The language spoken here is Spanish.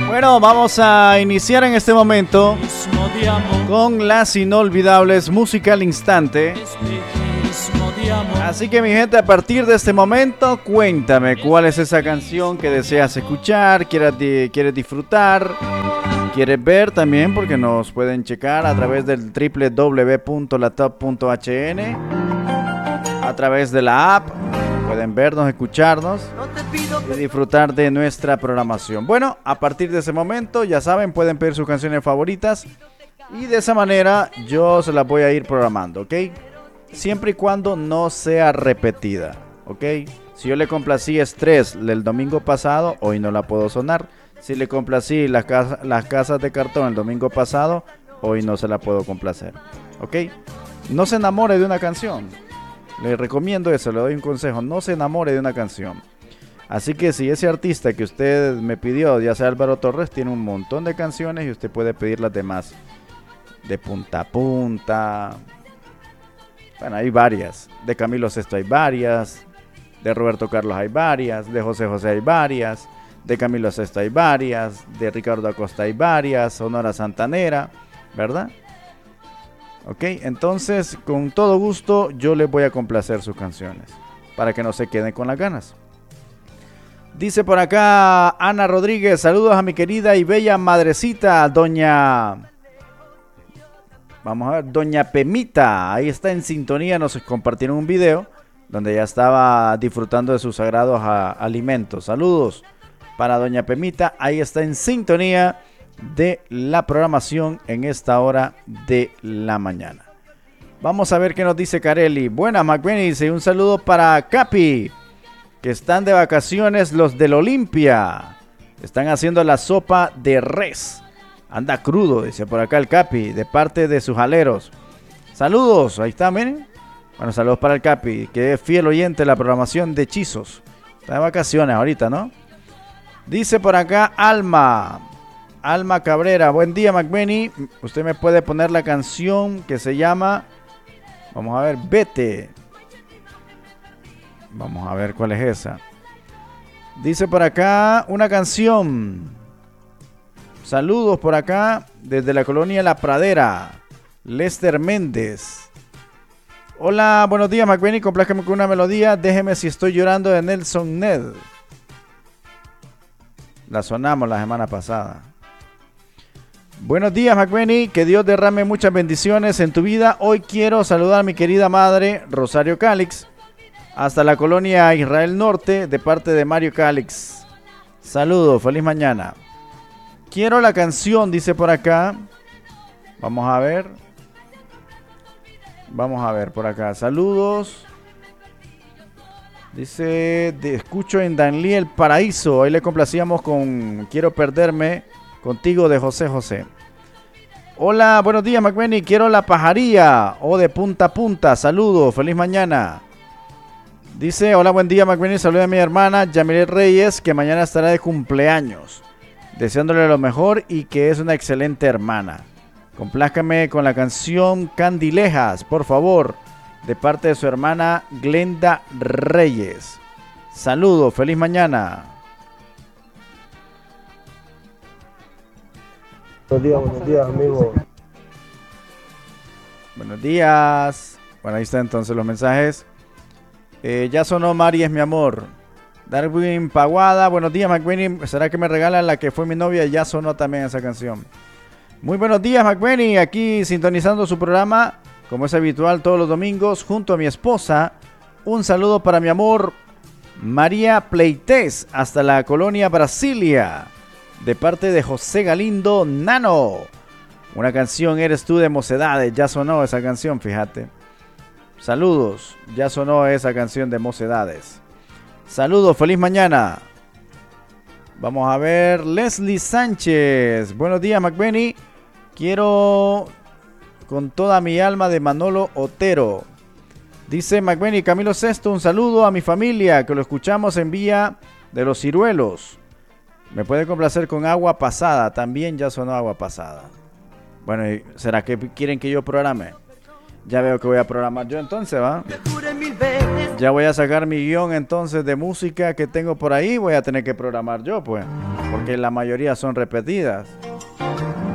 Bueno, vamos a iniciar en este momento con las inolvidables música al instante. Así que mi gente, a partir de este momento, cuéntame cuál es esa canción que deseas escuchar, quieres disfrutar, quieres ver también, porque nos pueden checar a través del www.latop.hn, a través de la app, pueden vernos, escucharnos y disfrutar de nuestra programación. Bueno, a partir de ese momento, ya saben, pueden pedir sus canciones favoritas y de esa manera yo se las voy a ir programando, ¿ok? Siempre y cuando no sea repetida, ¿ok? Si yo le complací Estrés del domingo pasado, hoy no la puedo sonar. Si le complací las casas de cartón el domingo pasado, hoy no se la puedo complacer, ¿ok? No se enamore de una canción. Le recomiendo eso, le doy un consejo. No se enamore de una canción. Así que si ese artista que usted me pidió, ya sea Álvaro Torres, tiene un montón de canciones y usted puede pedir las demás. De punta a punta. Bueno, hay varias. De Camilo Sesto hay varias. De Roberto Carlos hay varias. De José José hay varias. De Camilo Sesto hay varias. De Ricardo Acosta hay varias. Sonora Santanera, ¿verdad? Ok, entonces con todo gusto yo les voy a complacer sus canciones para que no se queden con las ganas. Dice por acá Ana Rodríguez, saludos a mi querida y bella madrecita, doña Pemita. Ahí está en sintonía, nos compartieron un video donde ya estaba disfrutando de sus sagrados alimentos. Saludos para doña Pemita, ahí está en sintonía de la programación en esta hora de la mañana. Vamos a ver qué nos dice Carelli. Buena, McBenny, dice un saludo para Capi, que están de vacaciones los del Olimpia. Están haciendo la sopa de res. Anda crudo, dice por acá el Capi, de parte de sus aleros. Saludos, ahí está, miren. Bueno, saludos para el Capi, que es fiel oyente de la programación de Hechizos. Está de vacaciones ahorita, ¿no? Dice por acá Alma Cabrera, buen día McBenny, usted me puede poner la canción que se llama, vamos a ver, Vete. Vamos a ver cuál es esa. Dice por acá una canción. Saludos por acá desde la colonia La Pradera, Lester Méndez. Hola, buenos días McBenny, complázcame con una melodía, déjeme si estoy llorando de Nelson Ned. La sonamos la semana pasada. Buenos días McBenny, que Dios derrame muchas bendiciones en tu vida. Hoy quiero saludar a mi querida madre Rosario Calix hasta la colonia Israel Norte de parte de Mario Calix. Saludos, feliz mañana. Quiero la canción, dice por acá. Vamos a ver por acá. Saludos. Dice, escucho en Danlí El Paraíso. Ahí le complacíamos con Quiero Perderme Contigo de José José. Hola, buenos días McBenny. Quiero La Pajaría o de Punta a Punta. Saludos, feliz mañana. Dice, hola, buen día McBenny. Saluda a mi hermana Yamilet Reyes, que mañana estará de cumpleaños. Deseándole lo mejor y que es una excelente hermana. Complázcame con la canción Candilejas, por favor, de parte de su hermana Glenda Reyes. Saludos, feliz mañana. Buenos días, amigo. Buenos días. Bueno, ahí está entonces los mensajes. Ya sonó Mari es mi amor. Darwin Paguada, buenos días McBenny. ¿Será que me regalan la que fue mi novia? Ya sonó también esa canción. Muy buenos días McBenny, aquí sintonizando su programa, como es habitual todos los domingos, junto a mi esposa. Un saludo para mi amor María Pleites, hasta la colonia Brasilia, de parte de José Galindo Nano. Una canción Eres tú de Mocedades, ya sonó esa canción, fíjate. Saludos, ya sonó esa canción de Mocedades. Saludos, feliz mañana. Vamos a ver, Leslie Sánchez. Buenos días, McBenny. Quiero con toda mi alma de Manolo Otero. Dice McBenny, Camilo Sesto, un saludo a mi familia, que lo escuchamos en Vía de los Ciruelos. Me puede complacer con Agua Pasada. También ya sonó Agua Pasada. Bueno, ¿será que quieren que yo programe? Ya veo que voy a programar yo entonces, ¿va? Ya voy a sacar mi guión entonces de música que tengo por ahí. Voy a tener que programar yo, pues. porque la mayoría son repetidas.